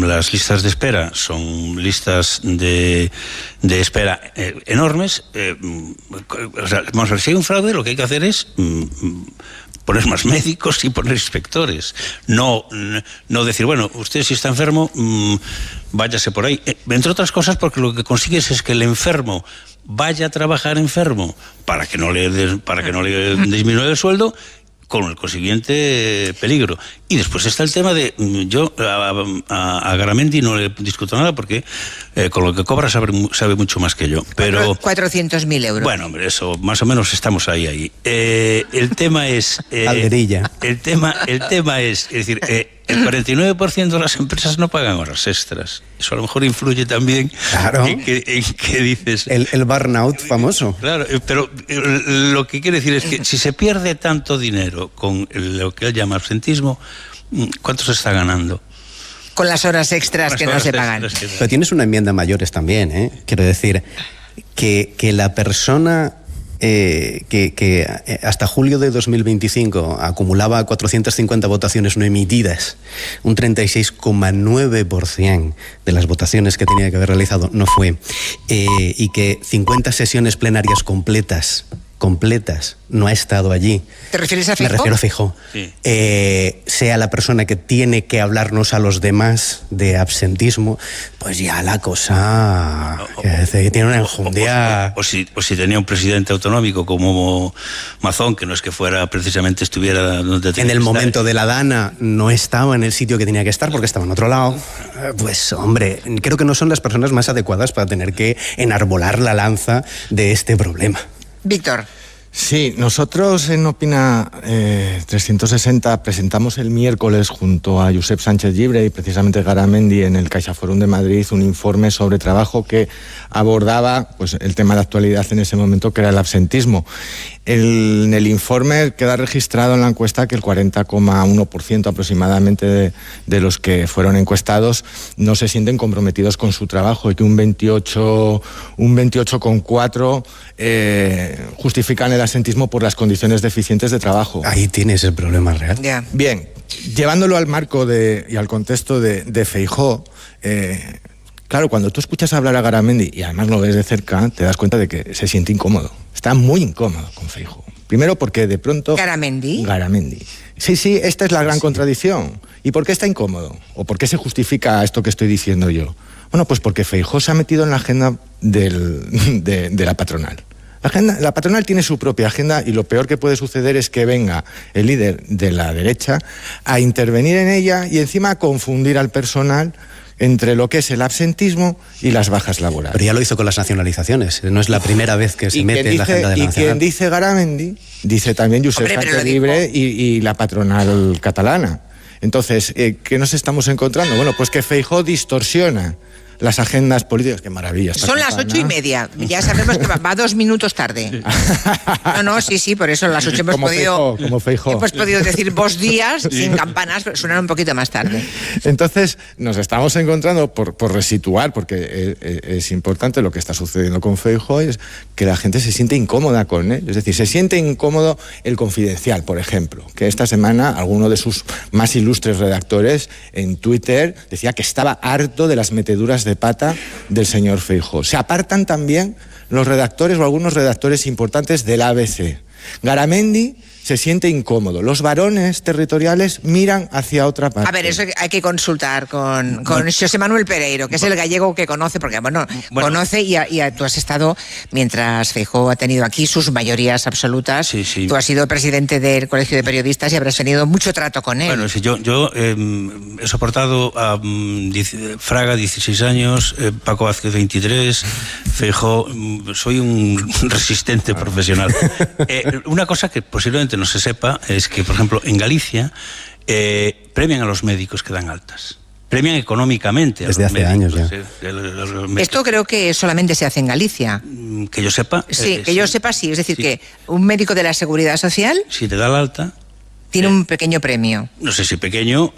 las listas de espera son listas de espera enormes. O sea, vamos a ver, si hay un fraude, lo que hay que hacer es poner más médicos y poner inspectores. No decir, bueno, usted si está enfermo, váyase por ahí. Entre otras cosas porque lo que consigues es que el enfermo vaya a trabajar enfermo para que no le disminuya el sueldo, con el consiguiente peligro. Y después está el tema de, yo a Garamendi no le discuto nada porque con lo que cobra sabe mucho más que yo. Pero 400.000 euros. Bueno, hombre, eso más o menos estamos ahí. El tema es... Alderilla. El tema es decir, el 49% de las empresas no pagan horas extras. Eso a lo mejor influye también en que dices... El burnout famoso. Claro, pero lo que quiere decir es que si se pierde tanto dinero con lo que él llama absentismo, ¿cuánto se está ganando? Con las horas extras que no se pagan. Pero tienes una enmienda mayores también, ¿eh? Quiero decir, que la persona... que hasta julio de 2025 acumulaba 450 votaciones no emitidas, un 36,9% de las votaciones que tenía que haber realizado no fue, y que 50 sesiones plenarias completas no ha estado allí. ¿Te refieres a Feijóo? Me refiero a Feijóo. Sí. Sea la persona que tiene que hablarnos a los demás de absentismo, pues ya la cosa tiene una enjundia. O si tenía un presidente autonómico como Mazón, que no es que estuviera donde tenía en el que momento estar. de la Dana no estaba en el sitio que tenía que estar porque estaba en otro lado. Pues hombre, creo que no son las personas más adecuadas para tener que enarbolar la lanza de este problema. Víctor. Sí, nosotros en Opina 360 presentamos el miércoles junto a Josep Sánchez Llibre y precisamente Garamendi en el CaixaForum de Madrid un informe sobre trabajo que abordaba pues, el tema de actualidad en ese momento, que era el absentismo. En el informe queda registrado en la encuesta que el 40,1% aproximadamente de los que fueron encuestados no se sienten comprometidos con su trabajo y que un 28,4% justifican el absentismo por las condiciones deficientes de trabajo. Ahí tienes el problema real. Yeah. Bien, llevándolo al marco y al contexto de Feijóo, claro, cuando tú escuchas hablar a Garamendi y además lo ves de cerca, te das cuenta de que se siente incómodo. Está muy incómodo con Feijóo. Primero porque de pronto... ¿Garamendi? Sí, esta es la gran contradicción. ¿Y por qué está incómodo? ¿O por qué se justifica esto que estoy diciendo yo? Bueno, pues porque Feijóo se ha metido en la agenda de la patronal. La patronal tiene su propia agenda y lo peor que puede suceder es que venga el líder de la derecha a intervenir en ella y encima a confundir al personal entre lo que es el absentismo y las bajas laborales. Pero ya lo hizo con las nacionalizaciones, no es la primera vez que se mete en la agenda de la nacional. Y quien dice Garamendi, dice también Josep Sánchez Llibre y la patronal catalana. Entonces, ¿qué nos estamos encontrando? Bueno, pues que Feijóo distorsiona las agendas políticas. Qué maravilla. Son las 8:30. Ya sabemos que va 2 minutos tarde. No, sí, por eso a las 8 hemos podido... Como Feijóo. Hemos podido decir vos días sin campanas, pero suenan un poquito más tarde. Entonces, nos estamos encontrando, por resituar, porque es importante lo que está sucediendo con Feijóo, es que la gente se siente incómoda con él. Es decir, se siente incómodo el Confidencial, por ejemplo, que esta semana alguno de sus más ilustres redactores en Twitter decía que estaba harto de las meteduras de pata del señor Feijóo. Se apartan también los redactores o algunos redactores importantes del ABC. Garamendi se siente incómodo. Los varones territoriales miran hacia otra parte. A ver, eso hay que consultar con José Manuel Pereiro, que es el gallego que conoce, porque conoce y tú has estado, mientras Feijóo ha tenido aquí sus mayorías absolutas, sí. Tú has sido presidente del Colegio de Periodistas y habrás tenido mucho trato con él. Bueno, sí, yo he soportado a Fraga 16 años, Paco Vázquez 23, Feijóo, soy un resistente profesional. Una cosa que posiblemente no se sepa es que, por ejemplo, en Galicia premian a los médicos que dan altas. Premian económicamente a desde los médicos. Desde hace años ya. Esto creo que solamente se hace en Galicia. Que yo sepa. Sí, yo sepa, sí. Es decir, que un médico de la Seguridad Social... Si te da la alta... Tiene un pequeño premio. No sé si pequeño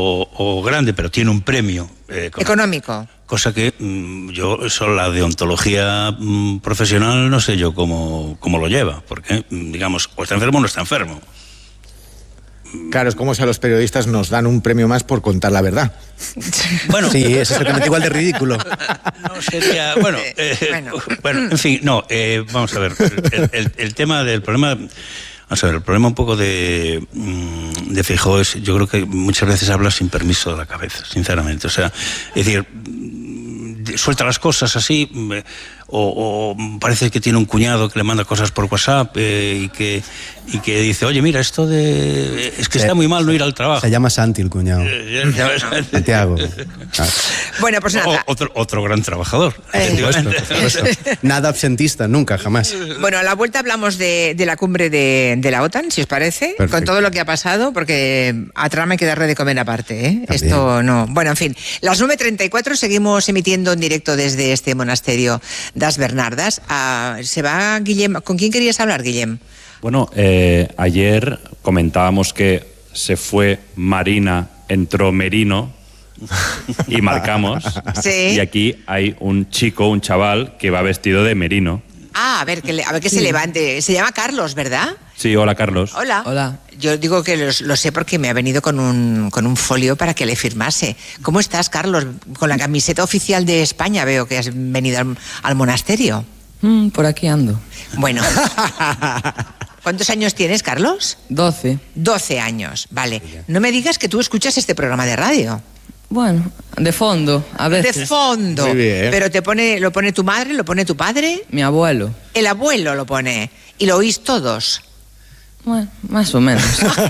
o grande, pero tiene un premio económico. Cosa que yo, la deontología profesional, no sé yo cómo lo lleva, porque, digamos, o está enfermo o no está enfermo. Claro, es como si a los periodistas nos dan un premio más por contar la verdad. Bueno, sí, es exactamente igual de ridículo. No sería... Bueno, en fin, no, vamos a ver, el tema del problema... Vamos a ver, el problema un poco de Feijóo es, yo creo que muchas veces habla sin permiso de la cabeza, sinceramente. O sea, es decir, suelta las cosas así, o parece que tiene un cuñado que le manda cosas por WhatsApp y que dice, oye, mira, esto es que está muy mal no ir al trabajo. Se llama Santi el cuñado. Santiago. Bueno, pues nada. Otro gran trabajador. Por supuesto. Nada absentista, nunca, jamás. Bueno, a la vuelta hablamos de la cumbre de la OTAN, si os parece, perfecto, con todo lo que ha pasado, porque a Trump hay que darle de comer aparte, ¿eh? Esto no. Bueno, en fin, las 9:34 seguimos emitiendo en directo desde este monasterio das Bernardas. Se va Guillem. ¿Con quién querías hablar, Guillem? Bueno, ayer comentábamos que se fue Marina, entró Merino y marcamos. Sí. Y aquí hay un chaval que va vestido de merino. A ver que se levante. Se llama Carlos, ¿verdad? Sí, hola Carlos. Hola. Yo digo que lo sé porque me ha venido con un folio para que le firmase. ¿Cómo estás, Carlos? Con la camiseta oficial de España veo que has venido al monasterio. Por aquí ando. Bueno. ¿Cuántos años tienes, Carlos? 12. 12 años, vale. No me digas que tú escuchas este programa de radio. Bueno, de fondo, a veces. De fondo. Muy bien. Pero lo pone tu madre, lo pone tu padre. Mi abuelo. El abuelo lo pone. ¿Y lo oís todos? Bueno, más o menos.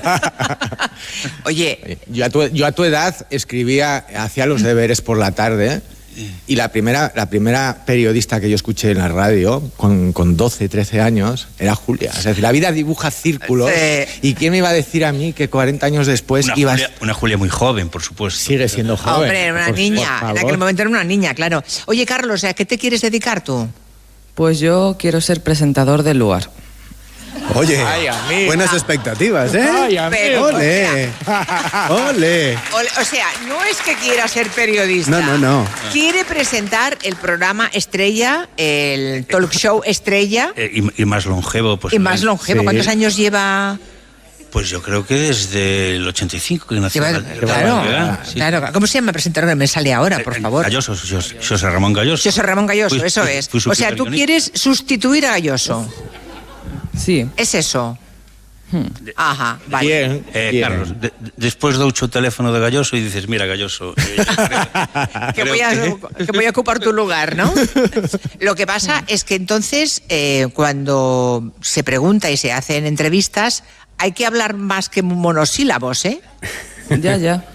Oye. Yo a tu edad hacía los deberes por la tarde. Y la primera periodista que yo escuché en la radio, con 12, 13 años, era Julia. Es decir, la vida dibuja círculos. ¿Y quién me iba a decir a mí que 40 años después una Julia muy joven, por supuesto. Sigue siendo joven. Hombre, era una niña. En aquel momento era una niña, claro. Oye, Carlos, ¿a qué te quieres dedicar tú? Pues yo quiero ser presentador del lugar. Oye, buenas expectativas, ¿eh? Ay, ¡Ole! ¡Ole! O sea, no es que quiera ser periodista. No. Quiere presentar el programa estrella, el talk show estrella. Y más longevo, pues. Y más longevo. Sí. ¿Cuántos años lleva? Pues yo creo que desde el 85 que nació. Claro. ¿Cómo se llama el presentador que me sale ahora, por favor? Galloso, José Ramón Galloso. José Ramón Galloso, eso es. O sea, tú quieres sustituir a Galloso. Sí. ¿Es eso? Ajá, vale. Bien. Carlos, después de un teléfono de Galloso y dices, mira, Galloso, que voy a ocupar tu lugar, ¿no? Lo que pasa es que entonces, cuando se pregunta y se hacen entrevistas, hay que hablar más que monosílabos, ¿eh? Ya.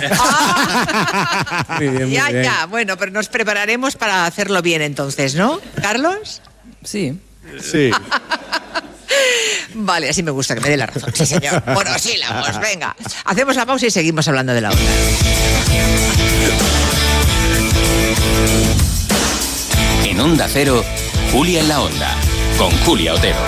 Muy bien. Ya. Bueno, pero nos prepararemos para hacerlo bien entonces, ¿no, Carlos? Sí. Vale, así me gusta que me dé la razón. Sí, señor. Monosílabos, venga. Hacemos la pausa y seguimos hablando de la OTAN. En Onda Cero, Julia en la Onda, con Julia Otero.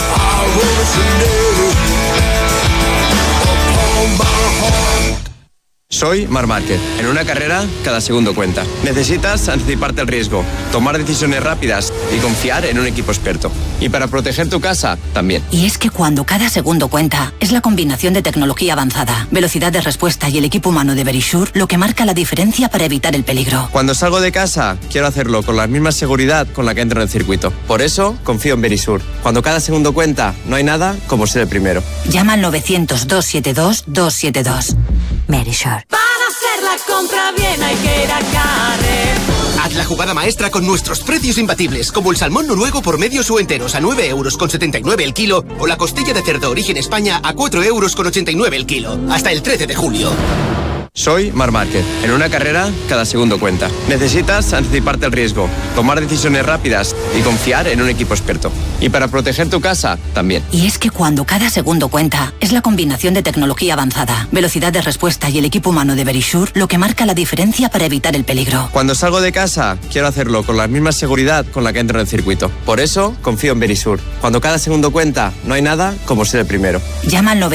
Soy Marc Márquez. En una carrera, cada segundo cuenta. Necesitas anticiparte al riesgo, tomar decisiones rápidas y confiar en un equipo experto. Y para proteger tu casa, también. Y es que cuando cada segundo cuenta, es la combinación de tecnología avanzada, velocidad de respuesta y el equipo humano de Verisure lo que marca la diferencia para evitar el peligro. Cuando salgo de casa, quiero hacerlo con la misma seguridad con la que entro en el circuito. Por eso, confío en Verisure. Cuando cada segundo cuenta, no hay nada como ser el primero. Llama al 900-272-272. Verisure. Para hacer la compra bien hay que ir a Carrer. Haz la jugada maestra con nuestros precios imbatibles, como el salmón noruego por medios o enteros a 9,79 € el kilo, o la costilla de cerdo origen España a 4,89 € el kilo. Hasta el 13 de julio. Soy Marc Márquez. En una carrera, cada segundo cuenta. Necesitas anticiparte al riesgo, tomar decisiones rápidas y confiar en un equipo experto. Y para proteger tu casa, también. Y es que cuando cada segundo cuenta, es la combinación de tecnología avanzada, velocidad de respuesta y el equipo humano de Verisure lo que marca la diferencia para evitar el peligro. Cuando salgo de casa, quiero hacerlo con la misma seguridad con la que entro en el circuito. Por eso, confío en Verisure. Cuando cada segundo cuenta, no hay nada como ser el primero. Llama al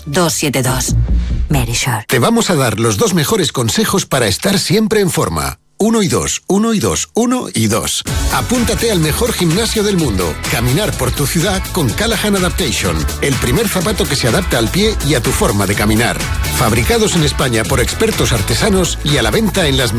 900-272-272. Verisure. Te vamos a dar los 2 mejores consejos para estar siempre en forma. 1 y 2, 1 y 2, 1 y 2. Apúntate al mejor gimnasio del mundo. Caminar por tu ciudad con Callahan Adaptation. El primer zapato que se adapta al pie y a tu forma de caminar. Fabricados en España por expertos artesanos y a la venta en las